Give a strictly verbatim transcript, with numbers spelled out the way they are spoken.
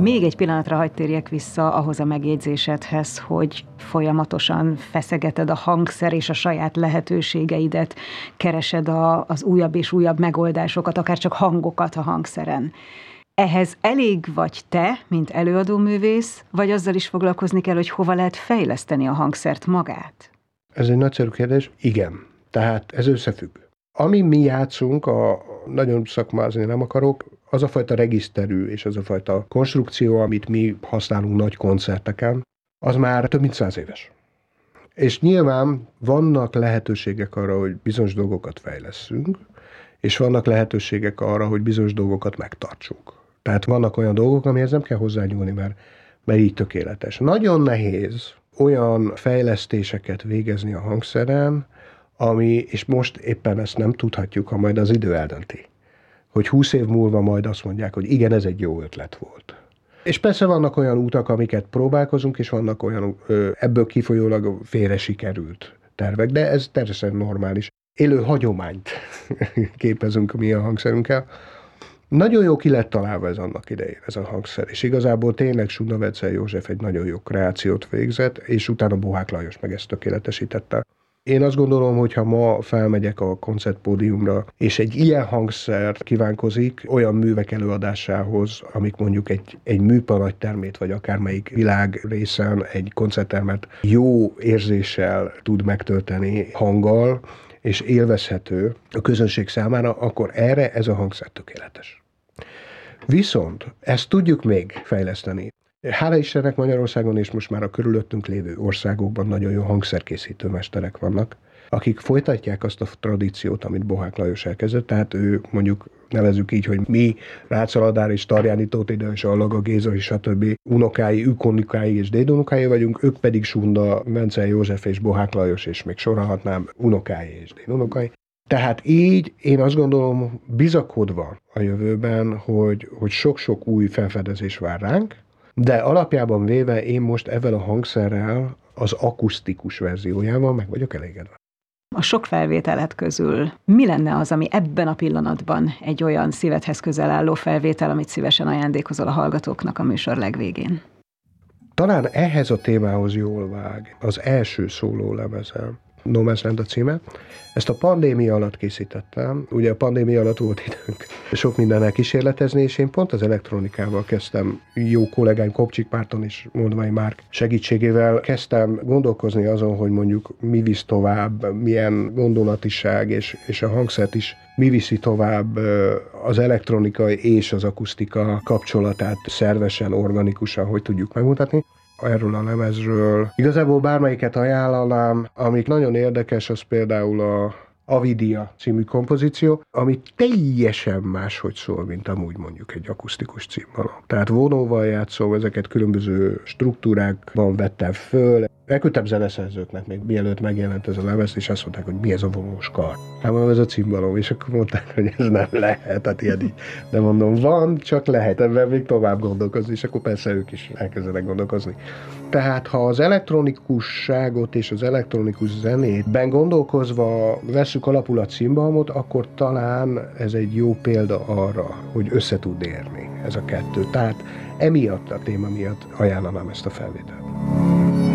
Még egy pillanatra hadd térjek vissza ahhoz a megjegyzésedhez, hogy folyamatosan feszegeted a hangszer és a saját lehetőségeidet, keresed a, az újabb és újabb megoldásokat, akár csak hangokat a hangszeren. Ehhez elég vagy te, mint előadóművész, vagy azzal is foglalkozni kell, hogy hova lehet fejleszteni a hangszert magát? Ez egy nagyszerű kérdés. Igen. Tehát ez összefügg. Ami mi játszunk, a nagyon szakmázni nem akarok, az a fajta regiszterű és az a fajta konstrukció, amit mi használunk nagy koncerteken, az már több mint száz éves. És nyilván vannak lehetőségek arra, hogy bizonyos dolgokat fejlesszünk, és vannak lehetőségek arra, hogy bizonyos dolgokat megtartsunk. Tehát vannak olyan dolgok, amihez nem kell hozzányúlni, mert, mert így tökéletes. Nagyon nehéz olyan fejlesztéseket végezni a hangszeren, ami, és most éppen ezt nem tudhatjuk, ha majd az idő eldönti, hogy húsz év múlva majd azt mondják, hogy igen, ez egy jó ötlet volt. És persze vannak olyan útak, amiket próbálkozunk, és vannak olyan ebből kifolyólag félre sikerült tervek, de ez természetesen normális. Élő hagyományt képezünk mi a hangszerünkkel. Nagyon jó ki lett találva ez annak idején, ez a hangszer, és igazából tényleg Sunda-Vencel József egy nagyon jó kreációt végzett, és utána Bohák Lajos meg ezt tökéletesítette. Én azt gondolom, hogy ha ma felmegyek a koncertpódiumra, és egy ilyen hangszer kívánkozik olyan művek előadásához, amik mondjuk egy, egy műpa nagytermét, vagy akármelyik világ részen egy koncerttermet jó érzéssel tud megtölteni hanggal, és élvezhető a közönség számára, akkor erre ez a hangszer tökéletes. Viszont ezt tudjuk még fejleszteni. Hála Istennek Magyarországon és most már a körülöttünk lévő országokban nagyon jó hangszerkészítő mesterek vannak, akik folytatják azt a tradíciót, amit Bohák Lajos elkezdett, tehát ő mondjuk nevezzük így, hogy mi, Rácz Aladár és Tarjáni Tóth Ida és Allaga Géza és stb. Unokái, ükunokái és dédunokái vagyunk, ők pedig Sunda, Vencel József és Bohák Lajos, és még sorolhatnám unokái és dédunokái. Tehát így én azt gondolom, bizakodva a jövőben, hogy, hogy sok-sok új felfedezés vár ránk, de alapjában véve én most ezzel a hangszerrel az akusztikus verziójával meg vagyok elégedve. A sok felvételet közül mi lenne az, ami ebben a pillanatban egy olyan szívedhez közel álló felvétel, amit szívesen ajándékozol a hallgatóknak a műsor legvégén? Talán ehhez a témához jól vág az első szóló lemezem, No Man's Land a címe. Ezt a pandémia alatt készítettem. Ugye a pandémia alatt volt időnk sok mindennel kísérletezni, és én pont az elektronikával kezdtem, jó kollégáim Kopcsik Márton és Moldvai Márk segítségével kezdtem gondolkozni azon, hogy mondjuk mi visz tovább, milyen gondolatiság, és, és a hangszert is mi viszi tovább az elektronika és az akusztika kapcsolatát szervesen, organikusan, hogy tudjuk megmutatni. Erről a lemezről igazából bármelyiket ajánlanám, amik nagyon érdekes, az például a Avidia című kompozíció, ami teljesen máshogy szól, mint amúgy mondjuk egy akusztikus címbalom. Tehát vonóval játszom, ezeket különböző struktúrákban vettem föl. Elküldtem zeneszerzőknek még mielőtt megjelent ez a lemez, és azt mondták, hogy mi ez a vonós kar. Hát mondom, ez a címbalom, és akkor mondták, hogy ez nem lehet, hát ilyen így. De mondom, van, csak lehet ebben még tovább gondolkozni, és akkor persze ők is elkezdenek gondolkozni. Tehát ha az elektronikusságot és az elektronikus zenét gondolkozva vesszük alapul a címbalmot, akkor talán ez egy jó példa arra, hogy össze tud érni ez a kettő. Tehát emiatt a téma miatt ajánlanám ezt a felvételt.